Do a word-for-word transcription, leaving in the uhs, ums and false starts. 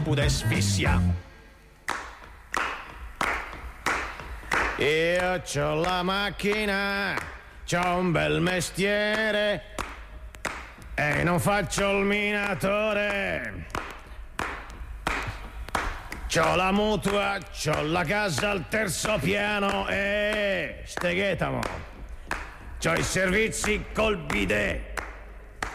pude sfissia. Io c'ho la macchina, c'ho un bel mestiere e non faccio il minatore. C'ho la mutua, c'ho la casa al terzo piano e steghetamo. C'ho i servizi col bidet.